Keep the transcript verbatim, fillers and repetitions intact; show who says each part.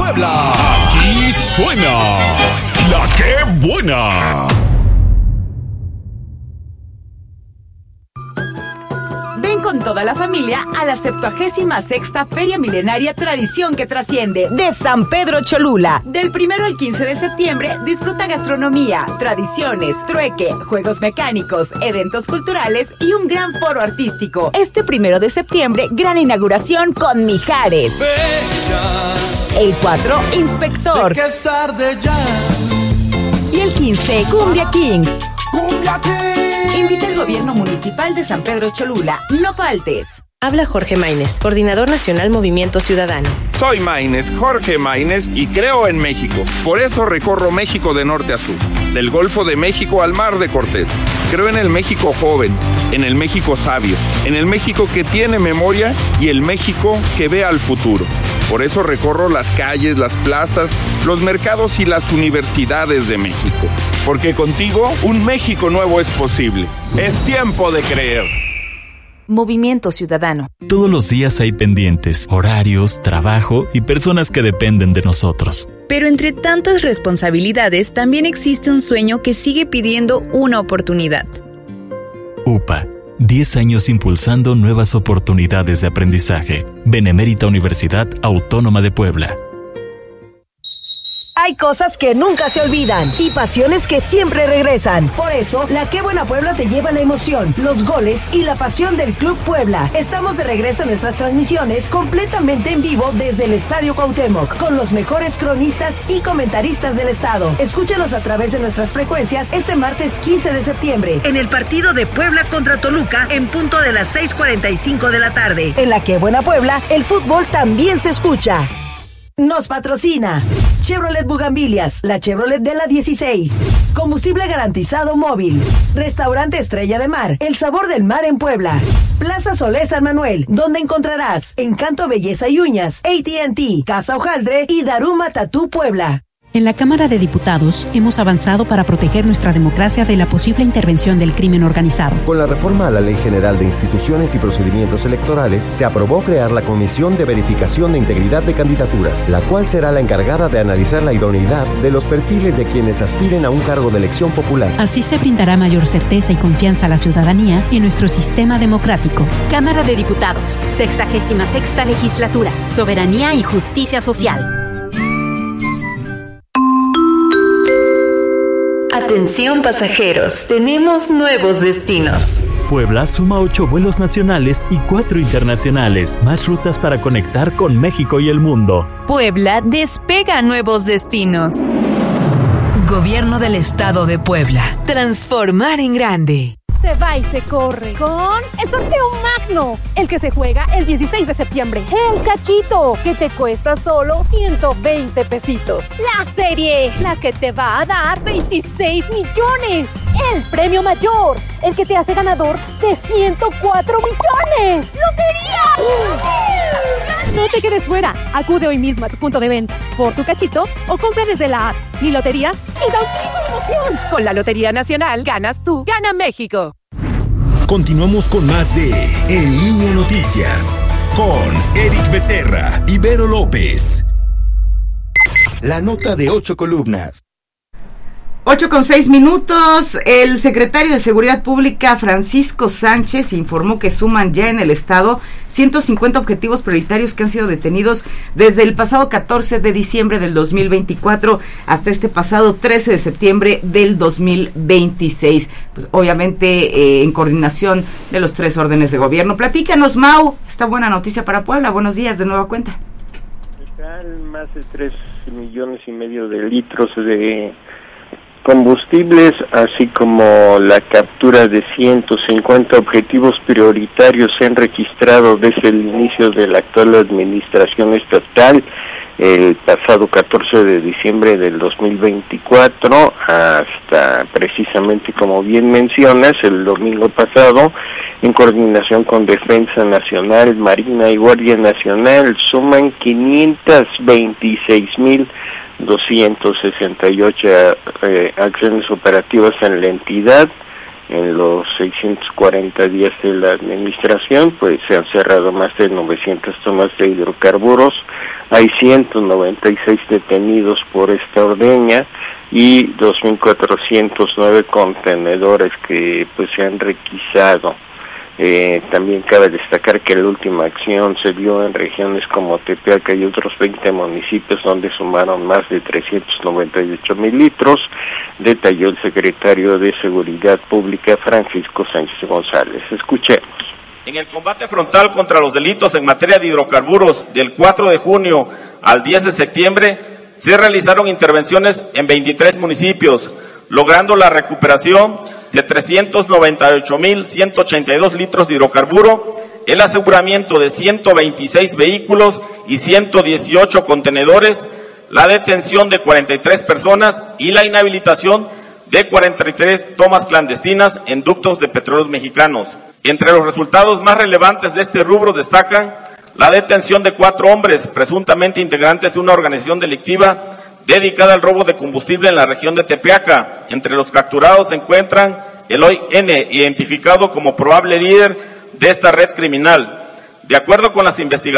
Speaker 1: Puebla. Aquí suena La Que Buena.
Speaker 2: Ven con toda la familia a la septuagésima sexta Feria Milenaria Tradición que Trasciende de San Pedro Cholula. Del primero al quince de septiembre, disfruta gastronomía, tradiciones, trueque, juegos mecánicos, eventos culturales y un gran foro artístico. Este primero de septiembre, gran inauguración con Mijares. Bella. El cuatro, Inspector.
Speaker 3: Sé que es tarde ya.
Speaker 2: Y el quince, Cumbia Kings.
Speaker 3: Cumbia Kings.
Speaker 2: Invita el gobierno municipal de San Pedro Cholula. No faltes.
Speaker 4: Habla Jorge Maínez, coordinador nacional Movimiento Ciudadano.
Speaker 5: Soy Maínez, Jorge Maínez, y creo en México. Por eso recorro México de norte a sur, del Golfo de México al Mar de Cortés. Creo en el México joven, en el México sabio, en el México que tiene memoria y el México que ve al futuro. Por eso recorro las calles, las plazas, los mercados y las universidades de México. Porque contigo, un México nuevo es posible. Es tiempo de creer.
Speaker 4: Movimiento Ciudadano.
Speaker 6: Todos los días hay pendientes, horarios, trabajo y personas que dependen de nosotros.
Speaker 7: Pero entre tantas responsabilidades también existe un sueño que sigue pidiendo una oportunidad.
Speaker 6: U P A, diez años impulsando nuevas oportunidades de aprendizaje. Benemérita Universidad Autónoma de Puebla.
Speaker 8: Hay cosas que nunca se olvidan y pasiones que siempre regresan. Por eso, La Que Buena Puebla te lleva la emoción, los goles y la pasión del Club Puebla. Estamos de regreso en nuestras transmisiones completamente en vivo desde el Estadio Cuauhtémoc, con los mejores cronistas y comentaristas del estado. Escúchanos a través de nuestras frecuencias este martes quince de septiembre, en el partido de Puebla contra Toluca, en punto de las seis cuarenta y cinco de la tarde. En La Que Buena Puebla, el fútbol también se escucha. Nos patrocina Chevrolet Bugambilias, la Chevrolet de la dieciséis. Combustible garantizado móvil. Restaurante Estrella de Mar, el sabor del mar en Puebla. Plaza Solé San Manuel, donde encontrarás Encanto Belleza y Uñas, A T and T, Casa Hojaldre y Daruma Tatú Puebla.
Speaker 9: En la Cámara de Diputados hemos avanzado para proteger nuestra democracia de la posible intervención del crimen organizado.
Speaker 10: Con la reforma a la Ley General de Instituciones y Procedimientos Electorales, se aprobó crear la Comisión de Verificación de Integridad de Candidaturas, la cual será la encargada de analizar la idoneidad de los perfiles de quienes aspiren a un cargo de elección popular.
Speaker 9: Así se brindará mayor certeza y confianza a la ciudadanía en nuestro sistema democrático.
Speaker 11: Cámara de Diputados, sexagésima sexta legislatura, Soberanía y Justicia Social.
Speaker 12: Atención pasajeros, tenemos nuevos destinos.
Speaker 6: Puebla suma ocho vuelos nacionales y cuatro internacionales, más rutas para conectar con México y el mundo.
Speaker 12: Puebla despega nuevos destinos. Gobierno del Estado de Puebla. Transformar en grande.
Speaker 13: Se va y se corre con el sorteo magno, el que se juega el dieciséis de septiembre. El cachito, que te cuesta solo ciento veinte pesitos. La serie, la que te va a dar veintiséis millones. El premio mayor, el que te hace ganador de ciento cuatro millones. ¡Lotería! No te quedes fuera. Acude hoy mismo a tu punto de venta por tu cachito o compra desde la app Mi Lotería y da un grito de emoción.
Speaker 4: Con la Lotería Nacional ganas tú, gana México.
Speaker 1: Continuamos con más de En Línea Noticias con Eric Becerra y Vero López.
Speaker 14: La nota de ocho columnas.
Speaker 15: Ocho con seis minutos. El secretario de Seguridad Pública, Francisco Sánchez, informó que suman ya en el estado ciento cincuenta objetivos prioritarios que han sido detenidos desde el pasado catorce de diciembre del dos mil veinticuatro hasta este pasado trece de septiembre del dos mil veintiséis. Pues obviamente eh, en coordinación de los tres órdenes de gobierno. Platícanos, Mau, esta buena noticia para Puebla. Buenos días de nueva cuenta.
Speaker 16: Más de tres millones y medio de litros de combustibles, así como la captura de ciento cincuenta objetivos prioritarios se han registrado desde el inicio de la actual administración estatal, el pasado catorce de diciembre del dos mil veinticuatro, hasta precisamente, como bien mencionas, el domingo pasado, en coordinación con Defensa Nacional, Marina y Guardia Nacional, suman quinientas veintiséis mil doscientas sesenta y ocho eh, acciones operativas en la entidad, En los seiscientos cuarenta días de la administración, pues se han cerrado más de novecientas tomas de hidrocarburos, hay ciento noventa y seis detenidos por esta ordeña y dos mil cuatrocientos nueve contenedores que pues se han requisado. Eh, también cabe destacar que la última acción se dio en regiones como Tepeaca y otros veinte municipios donde sumaron más de trescientos noventa y ocho mil litros, detalló el secretario de Seguridad Pública Francisco Sánchez González. Escuchemos.
Speaker 17: En el combate frontal contra los delitos en materia de hidrocarburos del cuatro de junio al diez de septiembre se realizaron intervenciones en veintitrés municipios, logrando la recuperación de trescientos noventa y ocho mil ciento ochenta y dos litros de hidrocarburo, el aseguramiento de ciento veintiséis vehículos y ciento dieciocho contenedores, la detención de cuarenta y tres personas y la inhabilitación de cuarenta y tres tomas clandestinas en ductos de petróleos mexicanos. Entre los resultados más relevantes de este rubro destacan la detención de cuatro hombres presuntamente integrantes de una organización delictiva dedicada al robo de combustible en la región de Tepeaca. Entre los capturados se encuentran Eloy N., identificado como probable líder de esta red criminal. De acuerdo con las investigaciones,